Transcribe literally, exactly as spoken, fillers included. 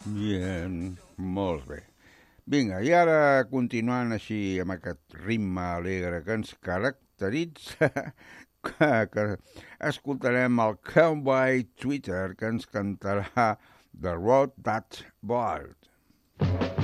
Bien, molt bé. Vinga, i ara continuant així amb aquest ritme alegre que ens caracteritza, que, que escoltarem el Cowboy Twitter que ens cantarà The Road That Board.